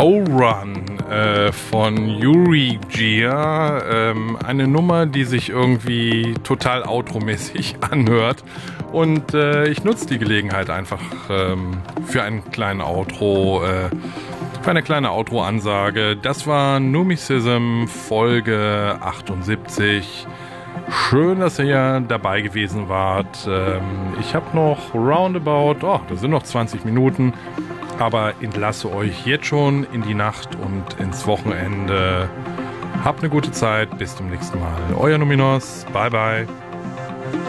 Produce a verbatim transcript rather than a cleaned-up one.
O-Run äh, von Uri Gear. Ähm, eine Nummer, die sich irgendwie total outro-mäßig anhört. Und äh, ich nutze die Gelegenheit einfach ähm, für einen kleinen Outro, äh, für eine kleine Outro-Ansage. Das war Numisysm Folge achtundsiebzig. Schön, dass ihr dabei gewesen wart. Ähm, ich habe noch roundabout, oh, das sind noch zwanzig Minuten, aber entlasse euch jetzt schon in die Nacht und ins Wochenende. Habt eine gute Zeit, bis zum nächsten Mal. Euer Numinos, bye bye.